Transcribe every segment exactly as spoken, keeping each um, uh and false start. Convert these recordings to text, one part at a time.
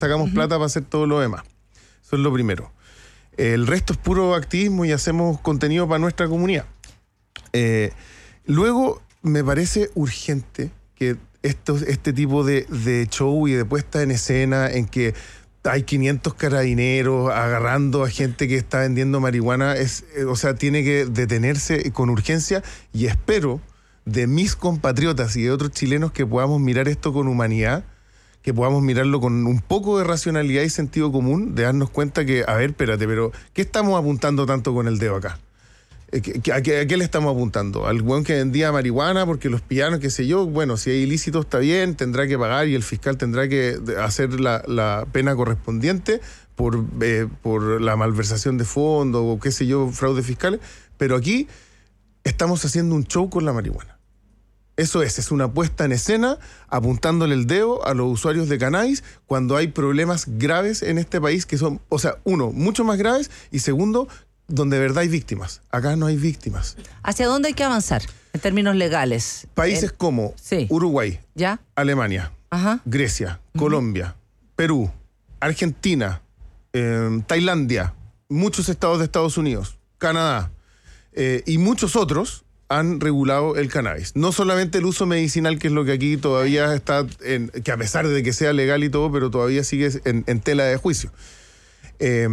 Sacamos uh-huh. plata para hacer todo lo demás. Eso es lo primero. El resto es puro activismo y hacemos contenido para nuestra comunidad. Eh, luego, me parece urgente que esto, este tipo de, de show y de puesta en escena en que hay quinientos carabineros agarrando a gente que está vendiendo marihuana, es, eh, o sea, tiene que detenerse con urgencia, y espero de mis compatriotas y de otros chilenos que podamos mirar esto con humanidad, que podamos mirarlo con un poco de racionalidad y sentido común, de darnos cuenta que, a ver, espérate, pero ¿qué estamos apuntando tanto con el dedo acá? ¿A qué, a qué le estamos apuntando? ¿Al weón que vendía marihuana porque los pillaron, qué sé yo? Bueno, si hay ilícito está bien, tendrá que pagar y el fiscal tendrá que hacer la, la pena correspondiente por, eh, por la malversación de fondos o qué sé yo, fraudes fiscales. Pero aquí estamos haciendo un show con la marihuana. Eso es, es una puesta en escena apuntándole el dedo a los usuarios de cannabis cuando hay problemas graves en este país que son, o sea, uno, mucho más graves, y segundo, donde de verdad hay víctimas. Acá no hay víctimas. ¿Hacia dónde hay que avanzar en términos legales? Países el... como sí. Uruguay, ¿ya? Alemania, Ajá. Grecia, uh-huh. Colombia, Perú, Argentina, eh, Tailandia, muchos estados de Estados Unidos, Canadá eh, y muchos otros han regulado el cannabis. No solamente el uso medicinal, que es lo que aquí todavía está, en, que a pesar de que sea legal y todo, pero todavía sigue en, en tela de juicio. Eh,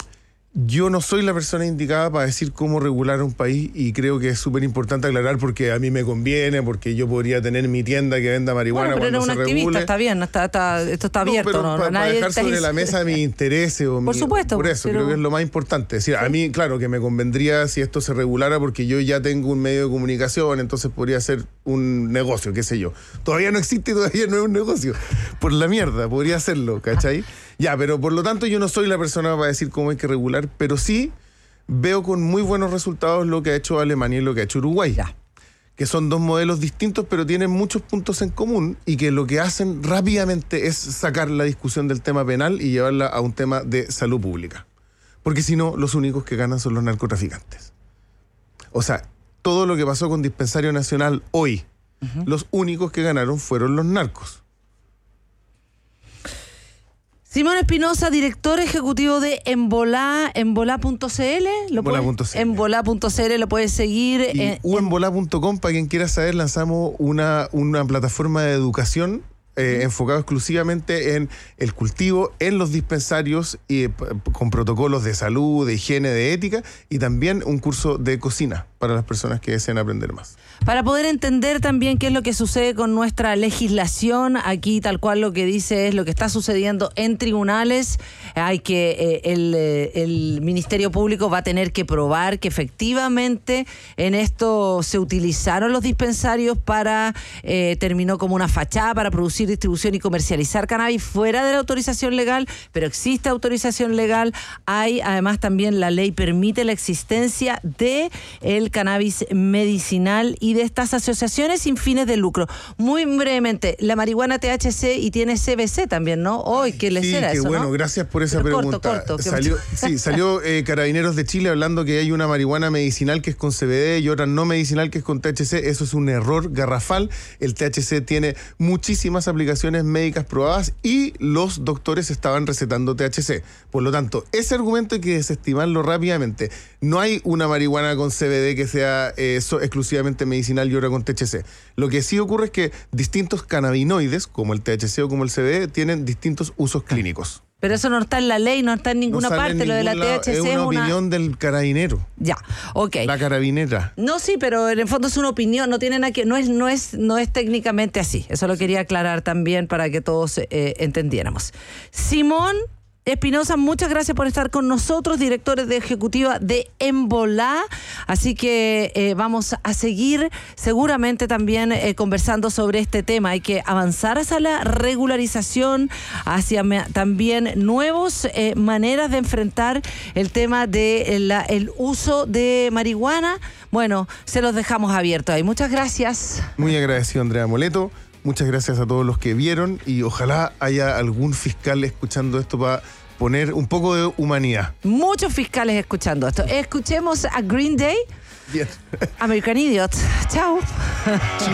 Yo no soy la persona indicada para decir cómo regular un país, y creo que es súper importante aclarar porque a mí me conviene, porque yo podría tener mi tienda que venda marihuana bueno, pero cuando eres un se activista, regule. Está bien, está, está, esto está abierto. No, pero no, para, no, para dejar está sobre ahí. la mesa mis intereses. O por mi, supuesto. Por eso, pero... creo que es lo más importante. Es decir, ¿sí? A mí, claro, que me convendría si esto se regulara porque yo ya tengo un medio de comunicación, entonces podría ser un negocio, qué sé yo. Todavía no existe y todavía no es un negocio. Por la mierda, podría hacerlo, ¿cachai? Ya, pero por lo tanto yo no soy la persona para decir cómo hay que regular, pero sí veo con muy buenos resultados lo que ha hecho Alemania y lo que ha hecho Uruguay. Ya. Que son dos modelos distintos, pero tienen muchos puntos en común, y que lo que hacen rápidamente es sacar la discusión del tema penal y llevarla a un tema de salud pública. Porque si no, los únicos que ganan son los narcotraficantes. O sea, todo lo que pasó con Dispensario Nacional hoy, uh-huh. los únicos que ganaron fueron los narcos. Simón Espinosa, director ejecutivo de Embolá, embolá punto c l. embolá punto c l lo puedes seguir. Y en, uembolá punto com, para quien quiera saber, lanzamos una, una plataforma de educación eh, uh-huh. enfocado exclusivamente en el cultivo en los dispensarios, y eh, con protocolos de salud, de higiene, de ética, y también un curso de cocina para las personas que deseen aprender más. Para poder entender también qué es lo que sucede con nuestra legislación, aquí tal cual lo que dice es lo que está sucediendo en tribunales. Hay que eh, el, eh, el Ministerio Público va a tener que probar que efectivamente en esto se utilizaron los dispensarios para, eh, terminó como una fachada para producir, distribución y comercializar cannabis fuera de la autorización legal, pero existe autorización legal. Hay además también la ley permite la existencia de el cannabis medicinal y de estas asociaciones sin fines de lucro. Muy brevemente, la marihuana T H C y tiene C B C también, ¿no? Hoy, ¿qué les sí, era qué eso, bueno, no? gracias por esa Pero pregunta. Corto, corto, salió, sí, salió eh, Carabineros de Chile hablando que hay una marihuana medicinal que es con C B D y otra no medicinal que es con T H C. Eso es un error garrafal. El T H C tiene muchísimas aplicaciones médicas probadas y los doctores estaban recetando T H C. Por lo tanto, ese argumento hay que desestimarlo rápidamente. No hay una marihuana con C B D que sea eh, so, exclusivamente medicinal y otra con T H C. Lo que sí ocurre es que distintos cannabinoides, como el T H C o como el C B D, tienen distintos usos clínicos. Pero eso no está en la ley, no está en ninguna no parte. En lo de la lado, T H C es una, es una opinión del carabinero. Ya, ok. La carabinera. No, sí, pero en el fondo es una opinión, no tiene nada que, no es, no es, no es técnicamente así. Eso lo quería aclarar también para que todos eh, entendiéramos. Simón Espinosa, muchas gracias por estar con nosotros, director de ejecutiva de Embolá. Así que eh, vamos a seguir seguramente también eh, conversando sobre este tema. Hay que avanzar hacia la regularización, hacia me, también nuevas eh, maneras de enfrentar el tema de la, el uso de marihuana. Bueno, se los dejamos abiertos ahí. Muchas gracias. Muy agradecido, Andrea Moleto. Muchas gracias a todos los que vieron, y ojalá haya algún fiscal escuchando esto para poner un poco de humanidad. Muchos fiscales escuchando esto. Escuchemos a Green Day. Bien. American Idiot. Chao.